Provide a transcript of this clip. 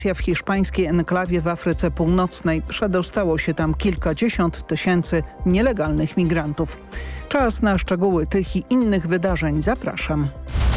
W hiszpańskiej enklawie w Afryce Północnej przedostało się tam kilkadziesiąt tysięcy nielegalnych migrantów. Czas na szczegóły tych i innych wydarzeń. Zapraszam.